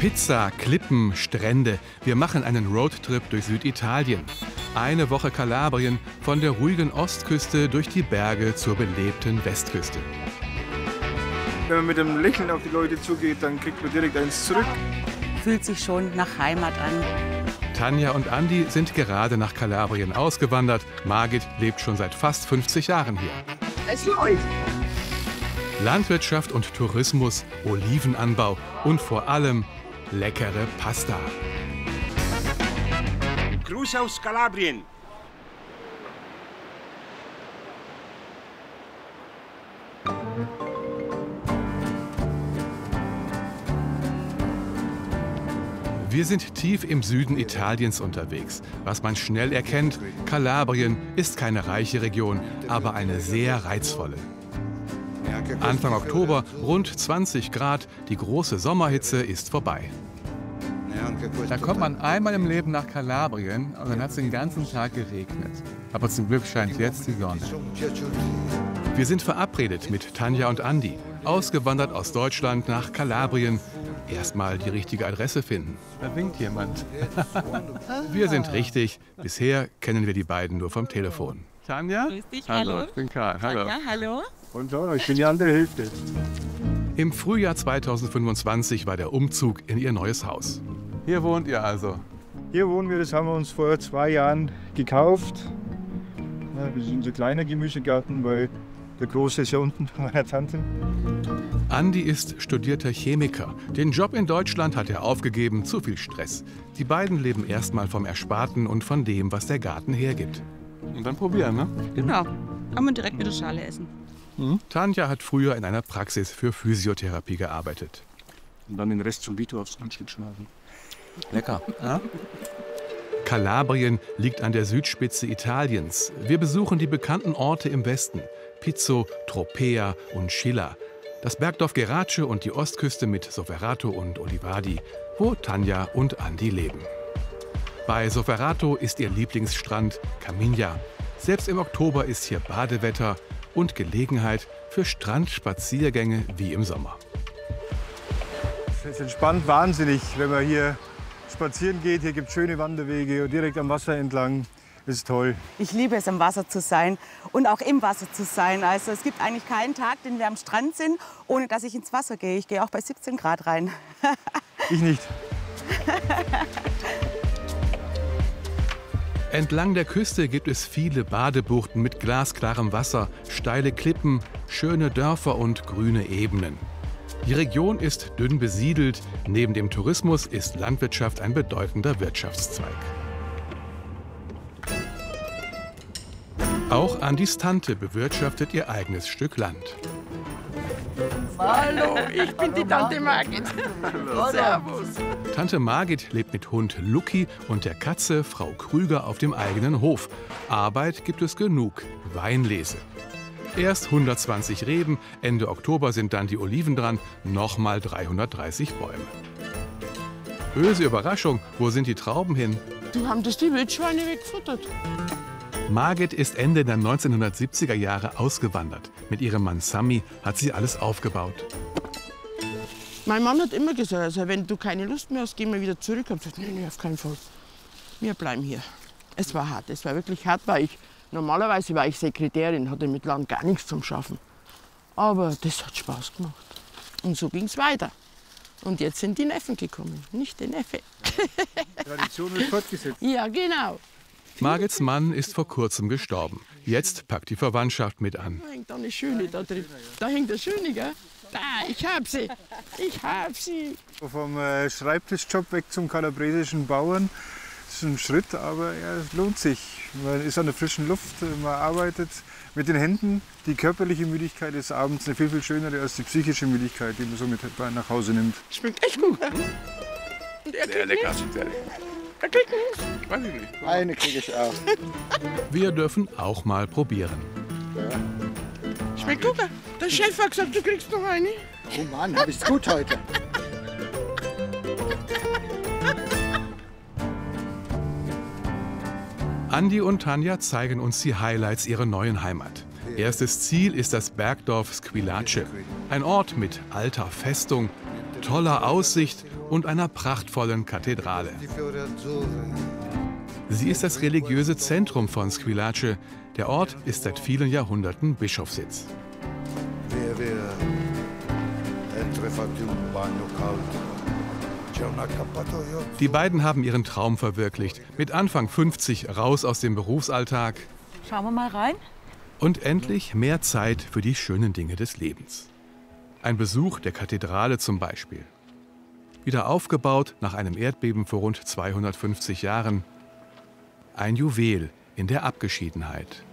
Pizza, Klippen, Strände. Wir machen einen Roadtrip durch Süditalien. Eine Woche Kalabrien, von der ruhigen Ostküste durch die Berge zur belebten Westküste. Wenn man mit einem Lächeln auf die Leute zugeht, dann kriegt man direkt eins zurück. Fühlt sich schon nach Heimat an. Tanja und Andi sind gerade nach Kalabrien ausgewandert. Margit lebt schon seit fast 50 Jahren hier. Es läuft. Landwirtschaft und Tourismus, Olivenanbau und vor allem leckere Pasta. Gruß aus Kalabrien. Wir sind tief im Süden Italiens unterwegs. Was man schnell erkennt, Kalabrien ist keine reiche Region, aber eine sehr reizvolle. Anfang Oktober, rund 20 Grad, die große Sommerhitze ist vorbei. Da kommt man einmal im Leben nach Kalabrien und dann hat es den ganzen Tag geregnet. Aber zum Glück scheint jetzt die Sonne. Wir sind verabredet mit Tanja und Andi, ausgewandert aus Deutschland nach Kalabrien. Erstmal die richtige Adresse finden. Da winkt jemand. Wir sind richtig. Bisher kennen wir die beiden nur vom Telefon. Tanja? Grüß dich, Hallo, hallo. ich bin Karl. Hallo. Ja, hallo. Und so, ich bin die andere Hälfte. Im Frühjahr 2025 war der Umzug in ihr neues Haus. Hier wohnt ihr also. Hier wohnen wir, das haben wir uns vor 2 Jahren gekauft. Ja, das ist unser kleiner Gemüsegarten, weil der große ist ja unten bei meiner Tante. Andi ist studierter Chemiker. Den Job in Deutschland hat er aufgegeben, zu viel Stress. Die beiden leben erstmal vom Ersparten und von dem, was der Garten hergibt. Und dann probieren, ne? Genau. Kann man direkt mit der Schale essen. Tanja hat früher in einer Praxis für Physiotherapie gearbeitet. Und dann den Rest zum Vito aufs Handstück schneiden. Lecker. Ja? Kalabrien liegt an der Südspitze Italiens. Wir besuchen die bekannten Orte im Westen: Pizzo, Tropea und Scilla. Das Bergdorf Gerace und die Ostküste mit Soverato und Olivadi, wo Tanja und Andi leben. Bei Soverato ist ihr Lieblingsstrand Caminha. Selbst im Oktober ist hier Badewetter und Gelegenheit für Strandspaziergänge wie im Sommer. Es entspannt wahnsinnig, wenn man hier spazieren geht. Hier gibt es schöne Wanderwege und direkt am Wasser entlang. Das ist toll. Ich liebe es, am Wasser zu sein und auch im Wasser zu sein. Also es gibt eigentlich keinen Tag, den wir am Strand sind, ohne dass ich ins Wasser gehe. Ich gehe auch bei 17 Grad rein. Ich nicht. Entlang der Küste gibt es viele Badebuchten mit glasklarem Wasser, steile Klippen, schöne Dörfer und grüne Ebenen. Die Region ist dünn besiedelt. Neben dem Tourismus ist Landwirtschaft ein bedeutender Wirtschaftszweig. Auch Andis Tante bewirtschaftet ihr eigenes Stück Land. Hallo, ich bin die Tante Margit. Servus. Tante Margit lebt mit Hund Lucky und der Katze Frau Krüger auf dem eigenen Hof. Arbeit gibt es genug, Weinlese. Erst 120 Reben, Ende Oktober sind dann die Oliven dran, nochmal 330 Bäume. Böse Überraschung, wo sind die Trauben hin? Du haben das die Wildschweine weggefuttert. Margit ist Ende der 1970er Jahre ausgewandert. Mit ihrem Mann Sami hat sie alles aufgebaut. Mein Mann hat immer gesagt, also wenn du keine Lust mehr hast, gehen wir wieder zurück. Ich habe gesagt, nee, auf keinen Fall. Wir bleiben hier. Es war hart, es war wirklich hart, weil normalerweise war ich Sekretärin, hatte mit Land gar nichts zum Schaffen. Aber das hat Spaß gemacht. Und so ging es weiter. Und jetzt sind die Neffen gekommen, nicht der Neffe. Tradition wird fortgesetzt. Ja, genau. Margits Mann ist vor kurzem gestorben. Jetzt packt die Verwandtschaft mit an. Da hängt eine Schöne da drin. Da hängt eine Schöne, gell? Da, ich hab sie. Ich hab sie. Vom Schreibtischjob weg zum kalabresischen Bauern. Das ist ein Schritt, aber ja, es lohnt sich. Man ist an der frischen Luft, man arbeitet mit den Händen. Die körperliche Müdigkeit ist abends eine viel, viel schönere als die psychische Müdigkeit, die man so mit nach Hause nimmt. Schmeckt echt gut. Und er Sehr lecker, sehr lecker. Er kriegt einen. Weiß ich nicht. Eine kriege ich auch. Wir dürfen auch mal probieren. Schmeckt gut. Der Chef hat gesagt, du kriegst noch eine. Oh Mann, hab ich's gut heute. Andi und Tanja zeigen uns die Highlights ihrer neuen Heimat. Erstes Ziel ist das Bergdorf Squillace, ein Ort mit alter Festung, toller Aussicht und einer prachtvollen Kathedrale. Sie ist das religiöse Zentrum von Squillace. Der Ort ist seit vielen Jahrhunderten Bischofssitz. Die beiden haben ihren Traum verwirklicht. Mit Anfang 50 raus aus dem Berufsalltag. Schauen wir mal rein. Und endlich mehr Zeit für die schönen Dinge des Lebens. Ein Besuch der Kathedrale zum Beispiel. Wieder aufgebaut nach einem Erdbeben vor rund 250 Jahren. Ein Juwel in der Abgeschiedenheit.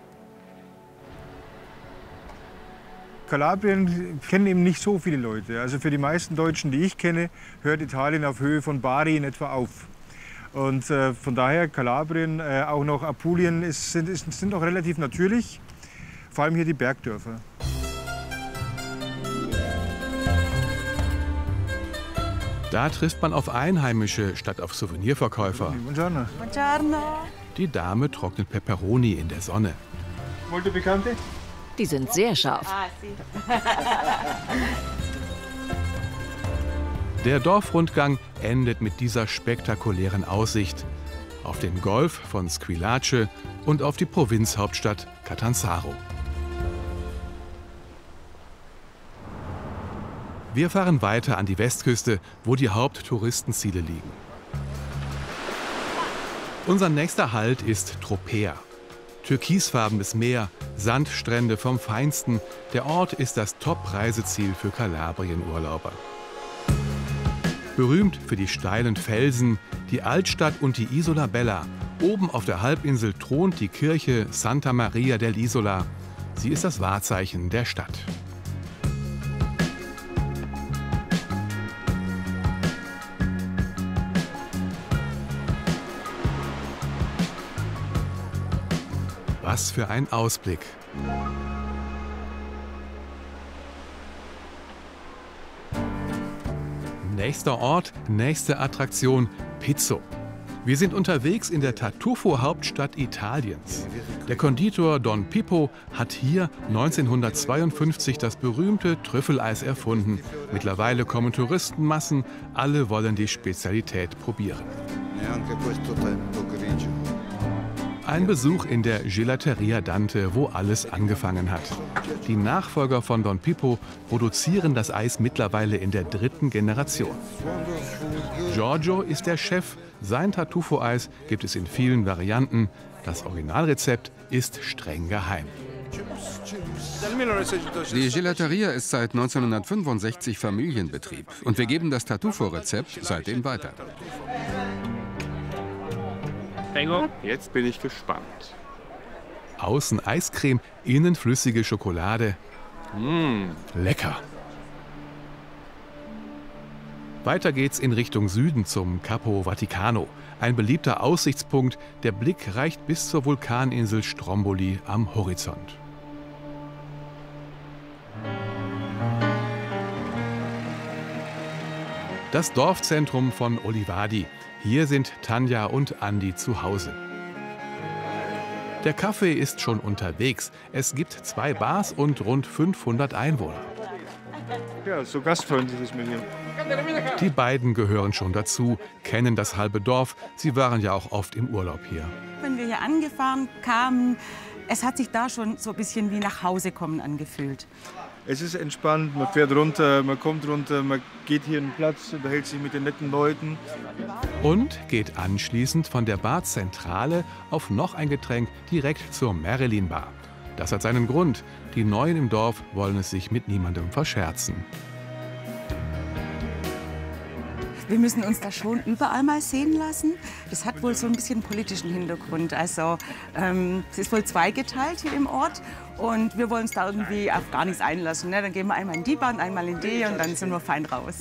Kalabrien kennen eben nicht so viele Leute. Also für die meisten Deutschen, die ich kenne, hört Italien auf Höhe von Bari in etwa auf. Und von daher Kalabrien, auch noch Apulien sind noch relativ natürlich. Vor allem hier die Bergdörfer. Da trifft man auf Einheimische statt auf Souvenirverkäufer. Buongiorno. Buongiorno. Die Dame trocknet Peperoni in der Sonne. Molto picante? Die sind sehr scharf. Der Dorfrundgang endet mit dieser spektakulären Aussicht auf den Golf von Squillace und auf die Provinzhauptstadt Catanzaro. Wir fahren weiter an die Westküste, wo die Haupttouristenziele liegen. Unser nächster Halt ist Tropea. Türkisfarbenes Meer, Sandstrände vom Feinsten. Der Ort ist das Top-Reiseziel für Kalabrien-Urlauber. Berühmt für die steilen Felsen, die Altstadt und die Isola Bella. Oben auf der Halbinsel thront die Kirche Santa Maria dell'Isola. Sie ist das Wahrzeichen der Stadt. Was für ein Ausblick. Nächster Ort, nächste Attraktion, Pizzo. Wir sind unterwegs in der Tartufo-Hauptstadt Italiens. Der Konditor Don Pippo hat hier 1952 das berühmte Trüffeleis erfunden. Mittlerweile kommen Touristenmassen, alle wollen die Spezialität probieren. Ein Besuch in der Gelateria Dante, wo alles angefangen hat. Die Nachfolger von Don Pippo produzieren das Eis mittlerweile in der 3. Generation. Giorgio ist der Chef. Sein Tartufo-Eis gibt es in vielen Varianten. Das Originalrezept ist streng geheim. Die Gelateria ist seit 1965 Familienbetrieb und wir geben das Tartufo-Rezept seitdem weiter. Jetzt bin ich gespannt. Außen Eiscreme, innen flüssige Schokolade. Lecker. Weiter geht's in Richtung Süden zum Capo Vaticano. Ein beliebter Aussichtspunkt. Der Blick reicht bis zur Vulkaninsel Stromboli am Horizont. Das Dorfzentrum von Olivadi. Hier sind Tanja und Andi zu Hause. Der Kaffee ist schon unterwegs. Es gibt 2 Bars und rund 500 Einwohner. Ja, so gastfreundlich ist man hier. Die beiden gehören schon dazu, kennen das halbe Dorf. Sie waren ja auch oft im Urlaub hier. Wenn wir hier angefahren kamen, es hat sich da schon so ein bisschen wie nach Hause kommen angefühlt. Es ist entspannt, man fährt runter, man kommt runter, man geht hier einen Platz, unterhält sich mit den netten Leuten. Und geht anschließend von der Bar Zentrale auf noch ein Getränk direkt zur Marilyn Bar. Das hat seinen Grund. Die Neuen im Dorf wollen es sich mit niemandem verscherzen. Wir müssen uns da schon überall mal sehen lassen. Das hat wohl so ein bisschen politischen Hintergrund. Also es ist wohl zweigeteilt hier im Ort und wir wollen uns da irgendwie auf gar nichts einlassen. Ne? Dann gehen wir einmal in die Bahn, einmal in die und dann sind wir fein raus.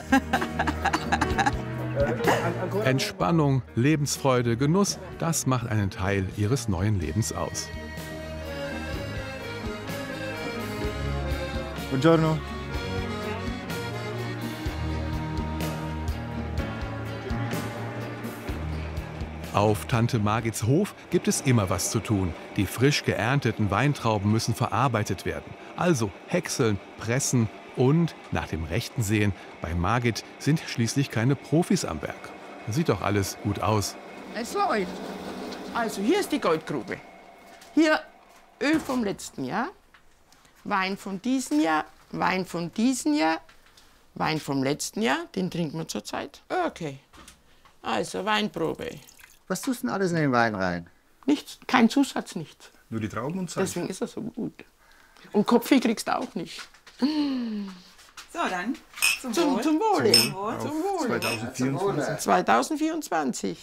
Entspannung, Lebensfreude, Genuss, das macht einen Teil ihres neuen Lebens aus. Buongiorno. Auf Tante Margits Hof gibt es immer was zu tun. Die frisch geernteten Weintrauben müssen verarbeitet werden. Also häckseln, pressen, Und nach dem rechten Sehen bei Margit sind schließlich keine Profis am Berg. Sieht doch alles gut aus. Es läuft. Also hier ist die Goldgrube. Hier Öl vom letzten Jahr, Wein von diesem Jahr, Wein von diesem Jahr, Wein vom letzten Jahr, den trinken wir zurzeit. Okay, also Weinprobe. Was tust du denn alles in den Wein rein? Nichts, kein Zusatz, nichts. Nur die Trauben und Seife. Deswegen ist er so gut. Und Kopfweh kriegst du auch nicht. So, dann zum Zum Wohle. Zum Wohle. 2024. 2024.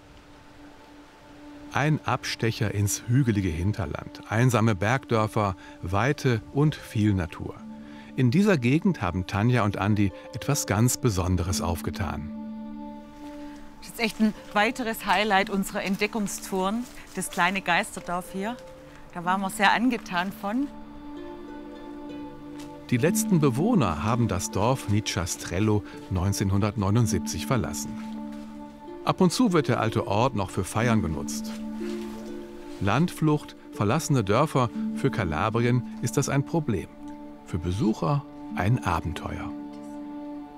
Ein Abstecher ins hügelige Hinterland, einsame Bergdörfer, Weite und viel Natur. In dieser Gegend haben Tanja und Andi etwas ganz Besonderes aufgetan. Das ist echt ein weiteres Highlight unserer Entdeckungstouren, das kleine Geisterdorf hier. Da waren wir sehr angetan von. Die letzten Bewohner haben das Dorf Nicciastrello 1979 verlassen. Ab und zu wird der alte Ort noch für Feiern genutzt. Landflucht, verlassene Dörfer, für Kalabrien ist das ein Problem. Für Besucher ein Abenteuer.